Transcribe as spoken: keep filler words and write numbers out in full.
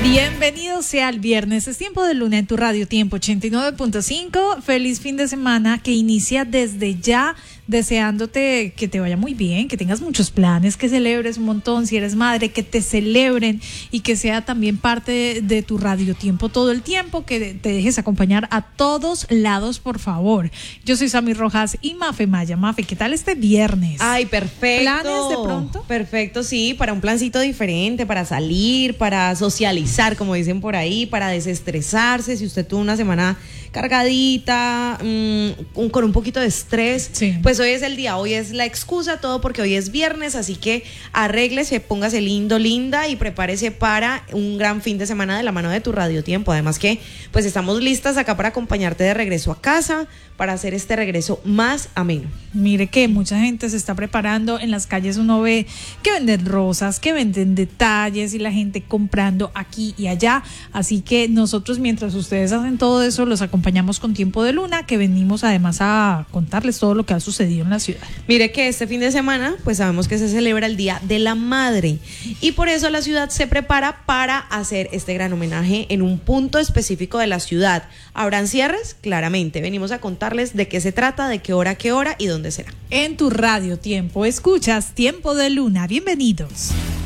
Bienvenido sea el viernes, es tiempo de Luna en tu radio, tiempo ochenta y nueve punto cinco. Feliz fin de semana que inicia desde ya, deseándote que te vaya muy bien, que tengas muchos planes, que celebres un montón, si eres madre, que te celebren y que sea también parte de, de tu radio tiempo todo el tiempo, que te dejes acompañar a todos lados, por favor. Yo soy Sammy Rojas y Mafe Maya. Mafe, ¿qué tal este viernes? Ay, perfecto. ¿Planes de pronto? Perfecto, sí, para un plancito diferente, para salir, para socializar, como dicen por ahí, para desestresarse. Si usted tuvo una semana cargadita, mmm, un, con un poquito de estrés, sí, pues hoy es el día, hoy es la excusa, todo porque hoy es viernes, así que arréglese, póngase lindo, linda y prepárese para un gran fin de semana de la mano de tu radio tiempo. Además que pues estamos listas acá para acompañarte de regreso a casa, para hacer este regreso más ameno. Mire que mucha gente se está preparando, en las calles uno ve que venden rosas, que venden detalles y la gente comprando aquí y allá, así que nosotros mientras ustedes hacen todo eso los acompañamos con Tiempo de Luna, que venimos además a contarles todo lo que ha sucedido en la ciudad. Mire que este fin de semana pues sabemos que se celebra el Día de la Madre y por eso la ciudad se prepara para hacer este gran homenaje en un punto específico de la ciudad. ¿Habrán cierres? Claramente, venimos a contarles de qué se trata, de qué hora, qué hora y dónde será. En tu radio tiempo, escuchas Tiempo de Luna, bienvenidos.